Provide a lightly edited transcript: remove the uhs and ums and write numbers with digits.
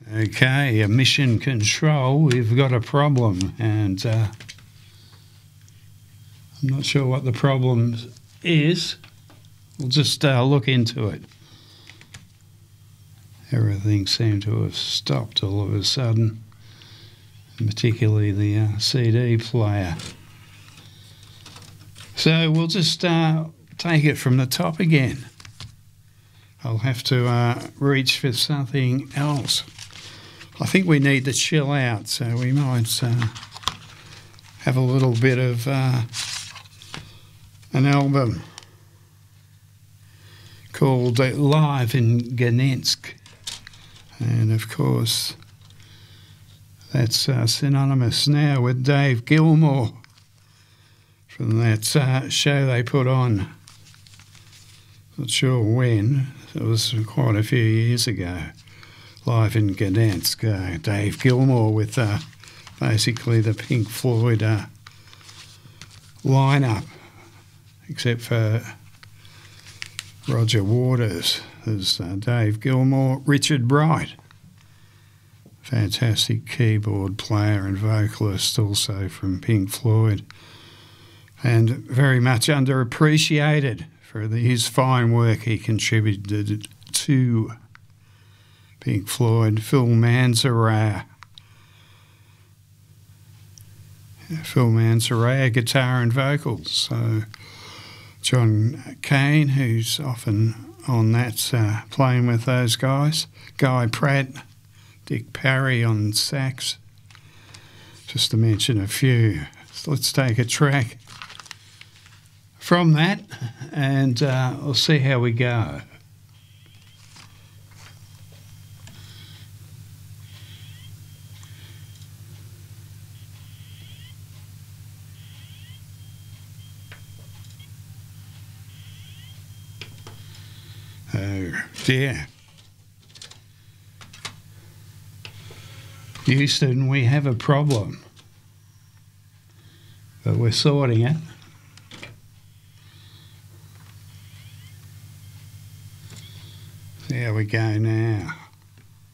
Okay, Mission Control, we've got a problem, and I'm not sure what the problem is. We'll just look into it. Everything seemed to have stopped all of a sudden, particularly the CD player. So we'll just take it from the top again. I'll have to reach for something else. I think we need to chill out, so we might have a little bit of an album called Live in Gdansk. And of course, that's synonymous now with Dave Gilmour from that show they put on. Not sure when, it was quite a few years ago. Live in Gdansk, Dave Gilmour with basically the Pink Floyd lineup, except for Roger Waters. There's Dave Gilmour, Richard Bright, fantastic keyboard player and vocalist also from Pink Floyd, and very much underappreciated for his fine work he contributed to Pink Floyd. Phil Manzarek, guitar and vocals. So John Cain, who's often on that, playing with those guys. Guy Pratt, Dick Parry on sax, just to mention a few. So let's take a track from that and we'll see how we go. Oh dear. Houston, we have a problem, but we're sorting it. There we go now.